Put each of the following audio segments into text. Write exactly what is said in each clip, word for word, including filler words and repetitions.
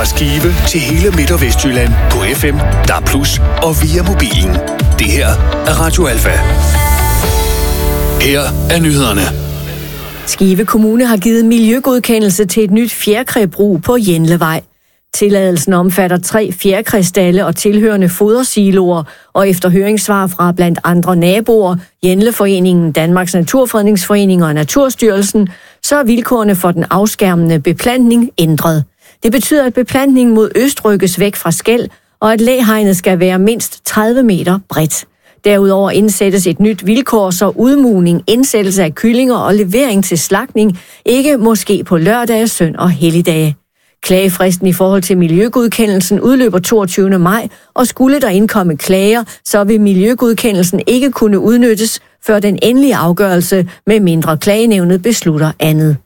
Fra Skive til hele Midt- og Vestjylland på F M, D A B plus, og via mobilen. Det her er Radio Alfa. Her er nyhederne. Skive Kommune har givet miljøgodkendelse til et nyt fjerkræbrug på Jenlevej. Tilladelsen omfatter tre fjerkræstalle og tilhørende fodersiloer, og efter høringssvar fra blandt andre naboer, Jenleforeningen, Danmarks Naturfredningsforening og Naturstyrelsen, så er vilkårene for den afskærmende beplantning ændret. Det betyder, at beplantningen mod øst rykkes væk fra skel, og at læhegnet skal være mindst tredive meter bredt. Derudover indsættes et nyt vilkår, så udmugning, indsættelse af kyllinger og levering til slagtning ikke må ske på lørdage, søn og helligdage. Klagefristen i forhold til miljøgodkendelsen udløber toogtyvende maj, og skulle der indkomme klager, så vil miljøgodkendelsen ikke kunne udnyttes før den endelige afgørelse, med mindre klagenævnet beslutter andet.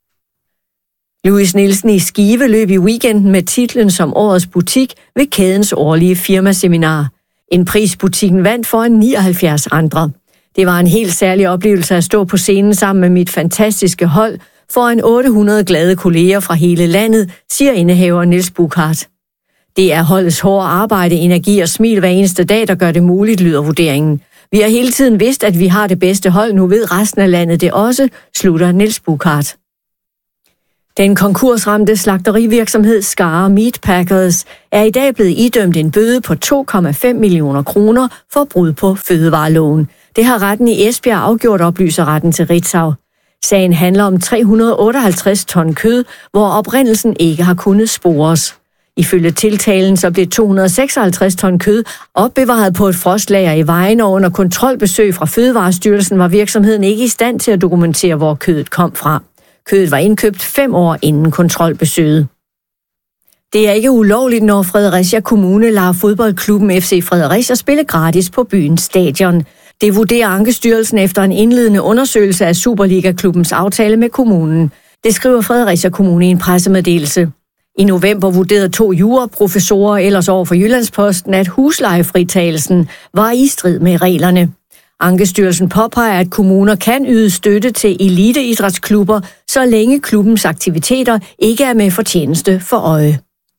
Louis Nielsen i Skive løb i weekenden med titlen som årets butik ved kædens årlige firmaseminar. En pris butikken vandt foran nioghalvfjerds andre. Det var en helt særlig oplevelse at stå på scenen sammen med mit fantastiske hold foran otte hundrede glade kolleger fra hele landet, siger indehaver Niels Buchhardt. Det er holdets hårde arbejde, energi og smil hver eneste dag, der gør det muligt, lyder vurderingen. Vi har hele tiden vidst, at vi har det bedste hold, nu ved resten af landet det også, slutter Niels Buchhardt. Den konkursramte slagterivirksomhed Skare Meatpackers er i dag blevet idømt en bøde på to komma fem millioner kroner for brud på fødevareloven. Det har retten i Esbjerg afgjort, oplyser retten til Ritzau. Sagen handler om tre hundrede otteoghalvtreds ton kød, hvor oprindelsen ikke har kunnet spores. Ifølge tiltalen så blev to hundrede seksoghalvtreds ton kød opbevaret på et frostlager i Vejen, og under kontrolbesøg fra Fødevarestyrelsen var virksomheden ikke i stand til at dokumentere, hvor kødet kom fra. Kødet var indkøbt fem år inden kontrolbesøget. Det er ikke ulovligt, når Fredericia Kommune lader fodboldklubben F C Fredericia spille gratis på byens stadion. Det vurderer Ankestyrelsen efter en indledende undersøgelse af Superliga-klubbens aftale med kommunen. Det skriver Fredericia Kommune i en pressemeddelelse. I november vurderede to juraprofessorer ellers over for Jyllandsposten, at huslejefritagelsen var i strid med reglerne. Ankestyrelsen påpeger, at kommuner kan yde støtte til eliteidrætsklubber, så længe klubbens aktiviteter ikke er med fortjeneste for øje.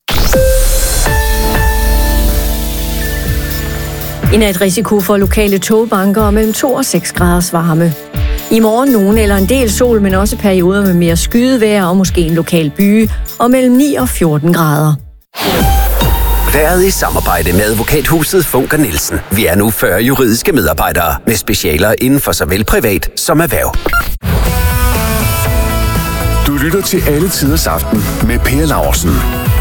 I nat risiko for lokale togbanker mellem to og seks graders varme. I morgen nogen eller en del sol, men også perioder med mere skydevejr og måske en lokal byge, og mellem ni og fjorten grader. Været i samarbejde med advokathuset Funker Nielsen. Vi er nu fyrre juridiske medarbejdere med specialer inden for såvel privat som erhverv. Du lytter til Alle Tiders Aften med Per Laursen.